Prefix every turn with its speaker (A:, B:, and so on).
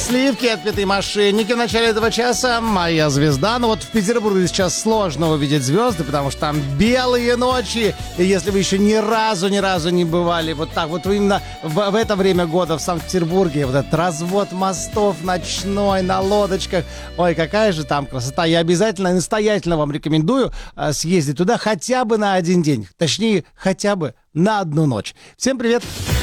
A: Сливки, отпетые мошенники. В начале этого часа моя звезда. Но вот в Петербурге сейчас сложно увидеть звезды, потому что там белые ночи. И если вы еще ни разу не бывали вот так вот именно в это время года в Санкт-Петербурге, вот этот развод мостов ночной на лодочках. Ой, какая же там красота. Я обязательно, настоятельно вам рекомендую съездить туда хотя бы на один день. Точнее, хотя бы на одну ночь. Всем привет!